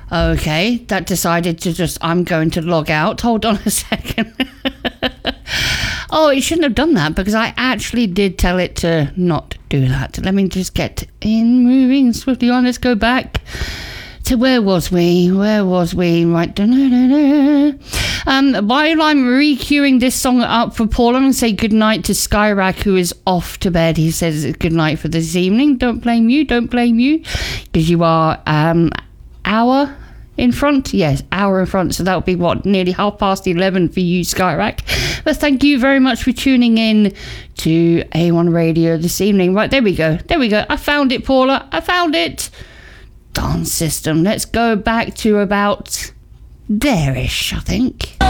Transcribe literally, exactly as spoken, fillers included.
Okay, that decided to just, I'm going to log out. Hold on a second. Oh, it shouldn't have done that because I actually did tell it to not do that. Let me just get in, moving swiftly on. Let's go back to where was we? Where was we? Right. Da-da-da-da. Um, while I'm re-queuing this song up for Paul, I'm going to say goodnight to Skyrack, who is off to bed. He says it's good night for this evening. Don't blame you. Don't blame you. Because you are um hour in front. Yes, hour in front. So that would be what? Nearly half past eleven for you, Skyrack. But thank you very much for tuning in to A one Radio this evening. Right, there we go. There we go. I found it, Paula. I found it. Dance system. Let's go back to about there-ish, I think.